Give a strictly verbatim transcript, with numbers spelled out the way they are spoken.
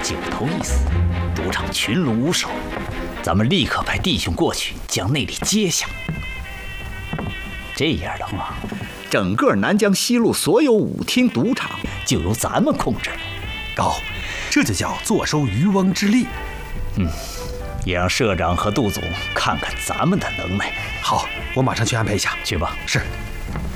九头一死，赌场群龙无首，咱们立刻派弟兄过去将那里接下。这样的话，整个南江西路所有舞厅赌场就由咱们控制了。 高，这就叫坐收渔翁之利。 嗯，也让社长和杜总看看咱们的能耐。 好，我马上去安排一下。 去吧。 是。